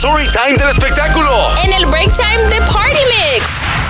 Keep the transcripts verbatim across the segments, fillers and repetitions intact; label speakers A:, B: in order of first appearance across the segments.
A: Story Time del espectáculo.
B: En el Break Time de Party Mix.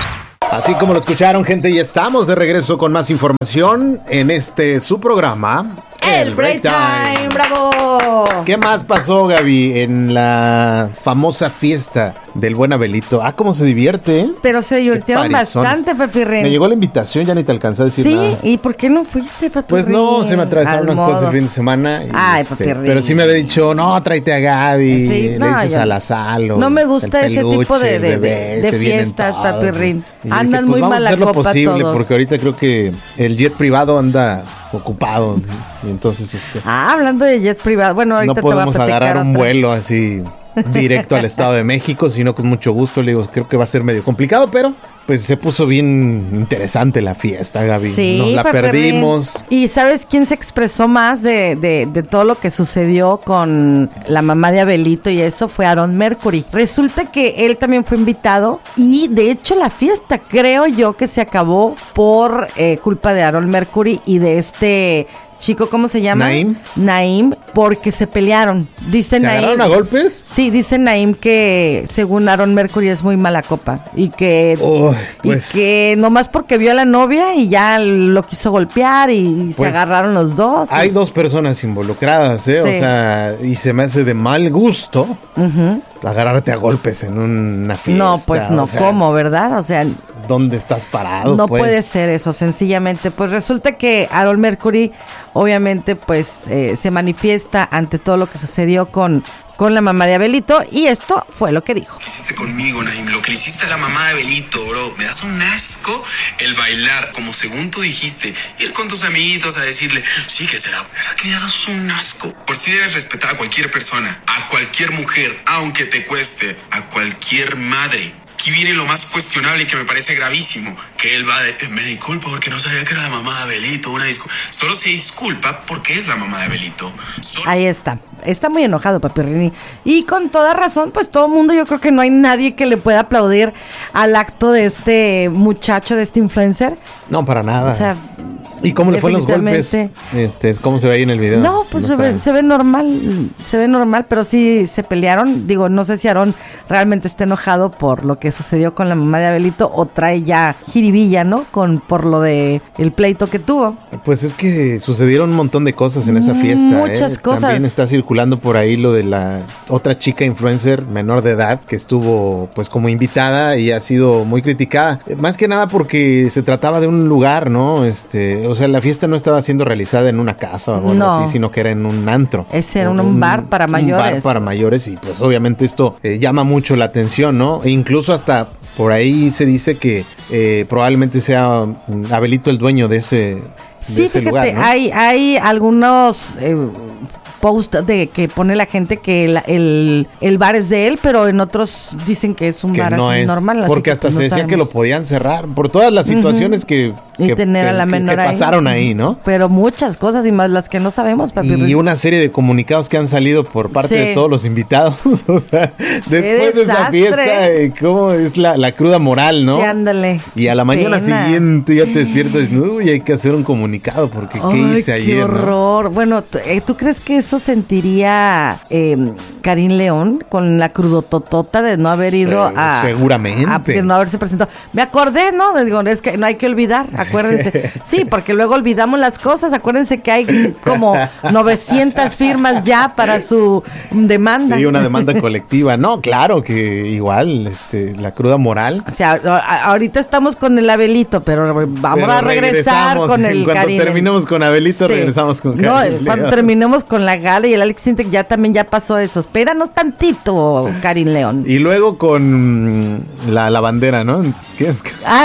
C: Así como lo escucharon, gente, ya estamos de regreso con más información en este su programa,
D: El, el Break, Break Time. Time. ¡Bravo!
C: ¿Qué más pasó, Gaby, en la famosa fiesta del buen Abelito? Ah, cómo se divierte, ¿eh?
D: Pero se divirtieron bastante, Papi Ren.
C: Me llegó la invitación, ya ni te alcancé a decir
D: ¿Sí?
C: nada.
D: ¿Y por qué no fuiste, Papi
C: Pues
D: Ren?
C: no, se me atravesaron unas
D: modo.
C: cosas el fin de semana. Y
D: Ay,
C: este,
D: Papi Ren.
C: Pero sí me había dicho, no, tráete a Gaby,
D: Sí,
C: le
D: no,
C: dices
D: ya.
C: a la Salo.
D: No me gusta ese
C: peluche,
D: tipo de, de,
C: bebé,
D: de
C: se vienen
D: fiestas,
C: todos.
D: Papi Ren.
C: Y yo
D: Andan
C: dije, pues
D: muy
C: vamos a
D: mala
C: hacer lo
D: copa
C: posible,
D: todos.
C: porque ahorita creo que el jet privado anda ocupado. Y entonces, este...
D: Ah, hablando de jet privado. Bueno, ahorita
C: no
D: te voy a
C: podemos
D: platicar
C: agarrar un
D: otra.
C: vuelo así directo al Estado de México, sino con mucho gusto. Le digo, creo que va a ser medio complicado, pero pues se puso bien interesante la fiesta, Gaby.
D: Sí,
C: Nos la
D: Pepe
C: perdimos.
D: Rin. ¿Y sabes quién se expresó más de, de, de todo lo que sucedió con la mamá de Abelito y eso? Fue Aaron Mercury. Resulta que él también fue invitado y de hecho la fiesta creo yo que se acabó por eh, culpa de Aaron Mercury y de este... chico, ¿cómo se llama?
C: Naim.
D: Naim, porque se pelearon. Dice
C: ¿Se
D: Naim.
C: agarraron a golpes?
D: Sí, dice Naim que según Aaron Mercury es muy mala copa y que,
C: Oh, pues.
D: y que nomás porque vio a la novia y ya lo quiso golpear y se
C: Pues,
D: agarraron los dos.
C: Hay
D: y...
C: dos personas involucradas, ¿eh?
D: Sí.
C: O sea, y se me hace de mal gusto
D: Uh-huh.
C: agarrarte a golpes en una fiesta.
D: No, pues no,
C: o sea,
D: ¿cómo, verdad? O sea,
C: ¿dónde estás parado?
D: no
C: pues?
D: puede ser eso, sencillamente. Pues resulta que Aaron Mercury, obviamente, pues eh, se manifiesta ante todo lo que sucedió con, con la mamá de Abelito y esto fue lo que dijo.
E: Lo que hiciste conmigo, Naim, lo que le hiciste a la mamá de Abelito, bro. Me das un asco el bailar, como según tú dijiste, ir con tus amiguitos a decirle, sí, que será. ¿Verdad que me das un asco? Por si debes respetar a cualquier persona, a cualquier mujer, aunque te cueste, a cualquier madre. Aquí viene lo más cuestionable y que me parece gravísimo, que él va de, me disculpo porque no sabía que era la mamá de Abelito, una disculpa. Solo se disculpa porque es la mamá de Abelito. Solo...
D: Ahí está, está muy enojado Papi Rini y con toda razón, pues todo el mundo, yo creo que no hay nadie que le pueda aplaudir al acto de este muchacho, de este influencer.
C: No, para nada.
D: O sea,
C: ¿y cómo le fueron los golpes? Este, ¿cómo se ve ahí en el video?
D: No, pues
C: no
D: se,
C: está...
D: ve, se ve normal, se ve normal, pero sí se pelearon. Digo, no sé si Aaron realmente está enojado por lo que sucedió con la mamá de Abelito o trae ya jiribilla, ¿no? Con por lo de el pleito que tuvo.
C: Pues es que sucedieron un montón de cosas en esa fiesta.
D: Muchas
C: ¿eh?
D: cosas.
C: También está circulando por ahí lo de la otra chica influencer menor de edad que estuvo pues como invitada y ha sido muy criticada. Más que nada porque se trataba de un lugar, ¿no? Este, o sea, la fiesta no estaba siendo realizada en una casa o algo
D: No.
C: así, sino que era en un antro.
D: Ese era un, un bar para mayores.
C: Un bar para mayores y pues obviamente esto eh, llama mucho la atención, ¿no? E incluso hasta por ahí se dice que eh, probablemente sea mm, Abelito el dueño de ese, de
D: Sí,
C: ese
D: fíjate,
C: lugar, ¿no?
D: hay, hay algunos eh, posts de que pone la gente que el, el, el bar es de él, pero en otros dicen que es un
C: Que
D: bar
C: no
D: así
C: es,
D: normal. así
C: porque
D: que,
C: hasta
D: pues,
C: se
D: no
C: decía
D: sabemos.
C: que lo podían cerrar por todas las situaciones que,
D: Y
C: que,
D: tener a la
C: que-
D: menor
C: que
D: ahí.
C: pasaron ahí, ¿no?
D: Pero muchas cosas y más las que no sabemos, papi.
C: Y una serie de comunicados que han salido por parte
D: Sí.
C: de todos los invitados. O sea, después de esa
D: desastre.
C: fiesta, eh, cómo es la, la cruda moral, ¿no?
D: Sí, ándale.
C: Y a la mañana
D: Pena.
C: siguiente ya te despiertas, uy, hay que hacer un comunicado porque qué
D: Ay,
C: hice
D: qué
C: ayer, ¿no?
D: horror. Bueno, t- eh, ¿tú crees que eso sentiría eh, Karim León con la crudototota de no haber ido
C: Se-
D: a...
C: seguramente.
D: a- de no haberse presentado. Me acordé, ¿no? Digo, es que no hay que olvidar, acuérdense. Sí, porque luego olvidamos las cosas. Acuérdense que hay como novecientas firmas ya para su demanda.
C: Sí, una demanda colectiva. No, claro que igual, este, la cruda moral.
D: O sea, a- a- ahorita estamos con el Abelito, pero vamos
C: Pero
D: a regresar
C: regresamos,
D: con el
C: cuando
D: Karim.
C: terminemos con Abelito,
D: Sí.
C: regresamos con
D: No,
C: Karim
D: cuando
C: León.
D: terminemos con la gala y el Alex Sintek ya también ya pasó eso. Espéranos tantito, Karim León.
C: Y luego con la lavandera, ¿no? ¿Qué es?
D: Ay,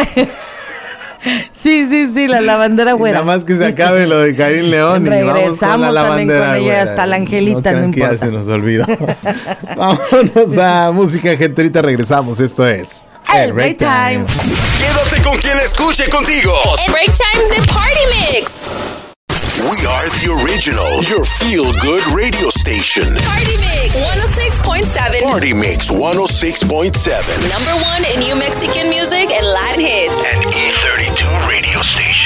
D: sí, sí, sí, la lavandera güera.
C: Nada más que se acabe lo de Karim León y vamos con la
D: Regresamos también
C: lavandera
D: con ella,
C: güera.
D: hasta la Angelita, no
C: crean que ya
D: importa.
C: se nos olvidó. Vámonos a música, gente. Ahorita regresamos. Esto es
D: El Break Time.
A: Quédate con quien escuche contigo.
B: El Break Time de Party Mix.
A: We are the original, your feel-good radio station.
B: Party Mix one oh six point seven.
A: Party Mix one oh six point seven.
B: Number one in new Mexican music and Latin hits.
F: And E thirty-two radio station.